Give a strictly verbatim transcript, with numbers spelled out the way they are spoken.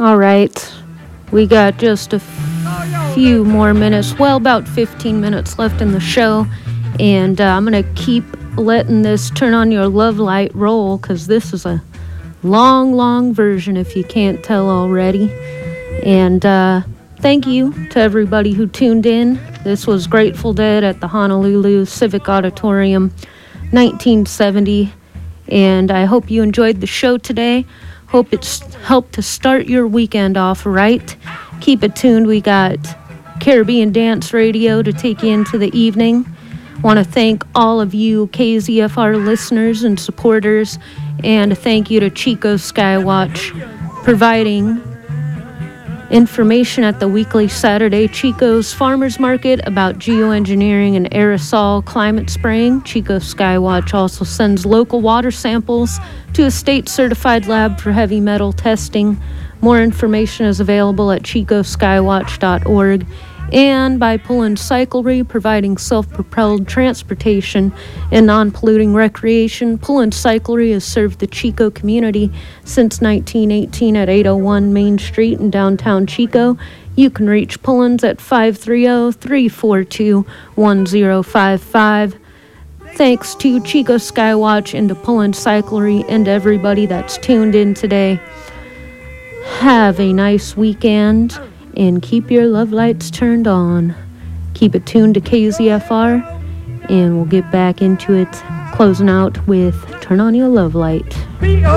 All right. We got just a f- few more minutes, well, about fifteen minutes left in the show. And uh, I'm going to keep letting this Turn On Your Love Light roll, because this is a long, long version, if you can't tell already. And uh, thank you to everybody who tuned in. This was Grateful Dead at the Honolulu Civic Auditorium, nineteen seventy. And I hope you enjoyed the show today. Hope it's helped to start your weekend off right. Keep it tuned. We got Caribbean Dance Radio to take you into the evening. Want to thank all of you K Z F R listeners and supporters, and a thank you to Chico Skywatch providing information at the weekly Saturday Chico's Farmers Market about geoengineering and aerosol climate spraying. Chico Skywatch also sends local water samples to a state-certified lab for heavy metal testing. More information is available at chico skywatch dot org. And by Pullen Cyclery, providing self-propelled transportation and non-polluting recreation. Pullen Cyclery has served the Chico community since nineteen eighteen at eight oh one Main Street in downtown Chico. You can reach Pullens at five three zero, three four two, one zero five five. Thanks to Chico Skywatch and to Pullen Cyclery and everybody that's tuned in today. Have a nice weekend. And keep your love lights turned on. Keep it tuned to K Z F R, and we'll get back into it, closing out with Turn On Your Love Light.